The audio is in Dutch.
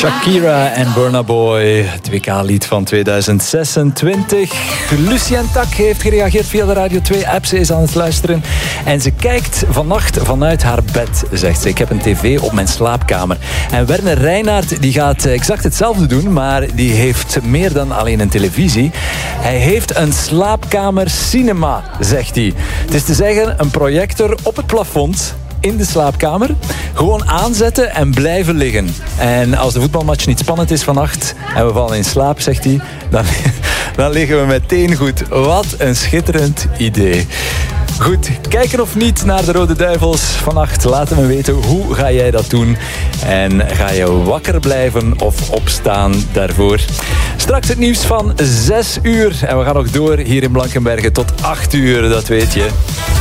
Shakira en Burna Boy, het WK-lied van 2026. Lucien Tak heeft gereageerd via de Radio 2-app. Ze is aan het luisteren. En ze kijkt vannacht vanuit haar bed, zegt ze. Ik heb een tv op mijn slaapkamer. En Werner Reinaert die gaat exact hetzelfde doen, maar die heeft meer dan alleen een televisie. Hij heeft een slaapkamer cinema, zegt hij. Het is te zeggen, een projector op het plafond in de slaapkamer. Gewoon aanzetten en blijven liggen. En als de voetbalmatch niet spannend is vannacht en we vallen in slaap, zegt hij, dan liggen we meteen goed. Wat een schitterend idee. Goed, kijken of niet naar de Rode Duivels vannacht. Laat me weten, hoe ga jij dat doen? En ga je wakker blijven of opstaan daarvoor? Straks het nieuws van 6 uur. En we gaan nog door hier in Blankenberge tot 8 uur, dat weet je.